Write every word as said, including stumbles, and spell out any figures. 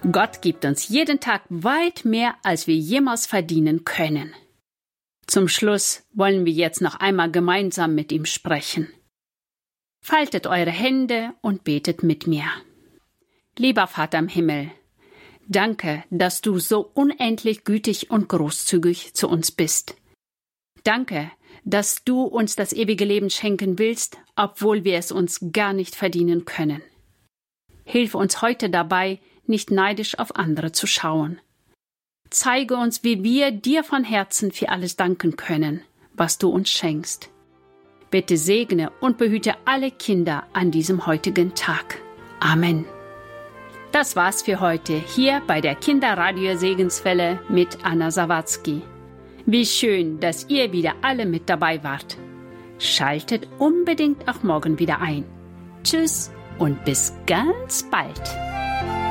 Gott gibt uns jeden Tag weit mehr, als wir jemals verdienen können. Zum Schluss wollen wir jetzt noch einmal gemeinsam mit ihm sprechen. Faltet eure Hände und betet mit mir. Lieber Vater im Himmel, danke, dass du so unendlich gütig und großzügig zu uns bist. Danke, dass du uns das ewige Leben schenken willst, obwohl wir es uns gar nicht verdienen können. Hilf uns heute dabei, nicht neidisch auf andere zu schauen. Zeige uns, wie wir dir von Herzen für alles danken können, was du uns schenkst. Bitte segne und behüte alle Kinder an diesem heutigen Tag. Amen. Das war's für heute hier bei der Kinderradio Segenswelle mit Anna Sawatzki. Wie schön, dass ihr wieder alle mit dabei wart. Schaltet unbedingt auch morgen wieder ein. Tschüss und bis ganz bald.